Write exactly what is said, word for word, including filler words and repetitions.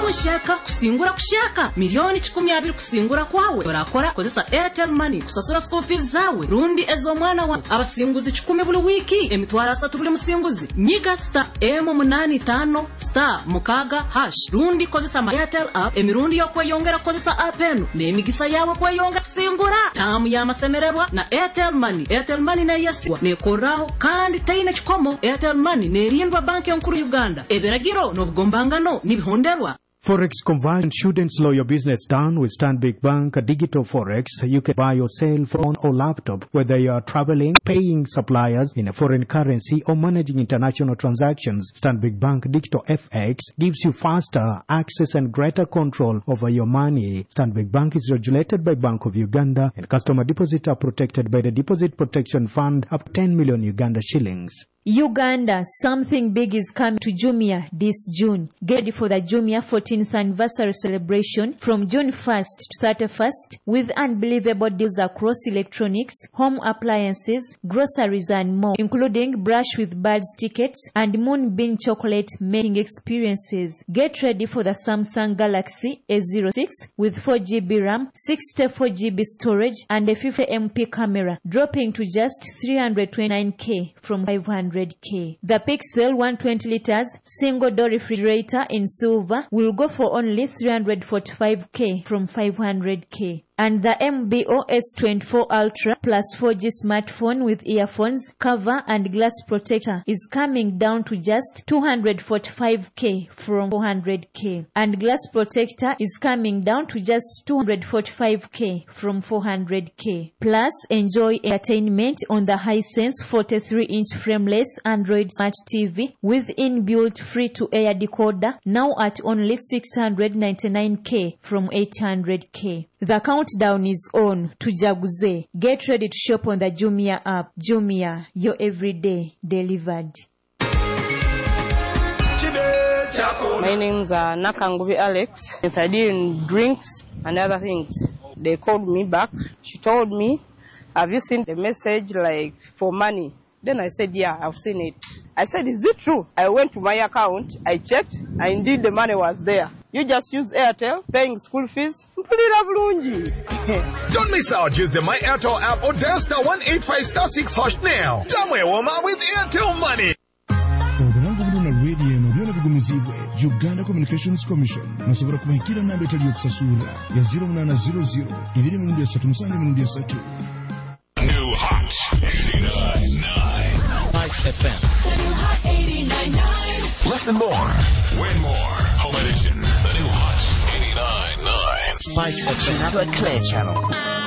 shaka kusingura kushaka milioni kikumi abiri kusingura kwawe orakora kozesa Airtel Money kusasura school fees zawe rundi ezo mwana wa abasinguzi kikumi buli wiki emitwara asatu buli musinguzi nyiga star M munani tano star mukaga hash rundi kozesa ma Airtel app emirundi yo kweyongera kozesa app eno nemigisa yawe kweyongera kusingura tamu ya masemererwa na Airtel Money. Airtel Money na yasiwa nekoraho kandi tayina kikomo. Airtel Money nerindwa banki nkuru Uganda eberagiro n'obugombangano nibihonderwa. Forex conversion shouldn't slow your business down with Stanbic Bank Digital Forex. You can buy your cell phone or laptop, whether you are traveling, paying suppliers in a foreign currency, or managing international transactions. Stanbic Bank Digital F X gives you faster access and greater control over your money. Stanbic Bank is regulated by Bank of Uganda, and customer deposits are protected by the Deposit Protection Fund up to ten million Uganda shillings. Uganda, something big is coming to Jumia this June. Get ready for the Jumia fourteenth anniversary celebration from June first to thirty-first with unbelievable deals across electronics, home appliances, groceries and more, including Brush with Birds tickets and Moonbeam chocolate making experiences. Get ready for the Samsung Galaxy A zero six with four gigabytes RAM, sixty-four gigabytes storage and a fifty megapixel camera, dropping to just three hundred twenty-nine thousand from five hundred thousand. The Pixel one hundred twenty liters single door refrigerator in silver will go for only three hundred forty-five thousand from five hundred thousand. And the M B O S twenty-four Ultra plus four G smartphone with earphones, cover and glass protector is coming down to just two hundred forty-five thousand from four hundred thousand. And glass protector is coming down to just two hundred forty-five thousand from four hundred thousand. Plus, enjoy entertainment on the Hisense forty-three inch frameless Android Smart T V with inbuilt free-to-air decoder now at only six hundred ninety-nine thousand from eight hundred thousand. The countdown is on to Jaguze. Get ready to shop on the Jumia app. Jumia, your everyday delivered. My name's uh, Nakanguvi Alex. If I did in drinks and other things, they called me back. She told me, have you seen the message like for money? Then I said, yeah, I've seen it. I said, is it true? I went to my account, I checked, and indeed the money was there. You just use Airtel, paying school fees. Don't miss out. Use the My Airtel app or dial star one eight five star six hash now. Damwe woma with Airtel Money. Uganda Communications Commission nasobora kubahikira namba etali okusasula ya zero nine zero zero ibiri mu ndia tatu musange mu ndia tatu. New Hot eighty-nine point nine Nice F M. New Hot eighty-nine point nine. Listen more, win more. Home edition. The New Hot eighty-nine point nine Nice F M. Clear Channel.